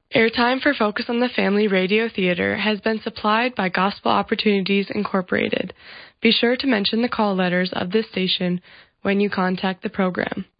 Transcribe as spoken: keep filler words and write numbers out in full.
Airtime for Focus on the Family Radio Theater has been supplied by Gospel Opportunities Incorporated. Be sure to mention the call letters of this station when you contact the program.